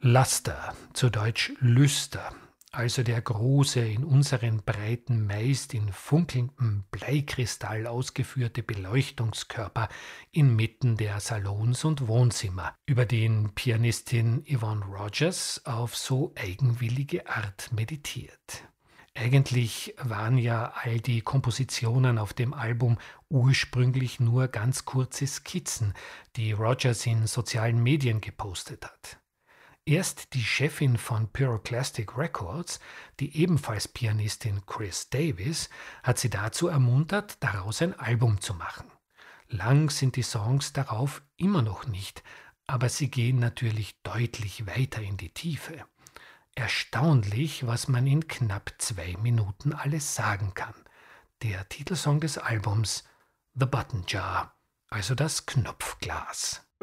Laster, zu Deutsch Lüster, also der große, in unseren Breiten meist in funkelndem Bleikristall ausgeführte Beleuchtungskörper inmitten der Salons und Wohnzimmer, über den Pianistin Yvonne Rogers auf so eigenwillige Art meditiert. Eigentlich waren ja all die Kompositionen auf dem Album ursprünglich nur ganz kurze Skizzen, die Rogers in sozialen Medien gepostet hat. Erst die Chefin von Pyroclastic Records, die ebenfalls Pianistin Chris Davis, hat sie dazu ermuntert, daraus ein Album zu machen. Lang sind die Songs darauf immer noch nicht, aber sie gehen natürlich deutlich weiter in die Tiefe. Erstaunlich, was man in knapp 2 Minuten alles sagen kann. Der Titelsong des Albums, The Button Jar, also das Knopfglas.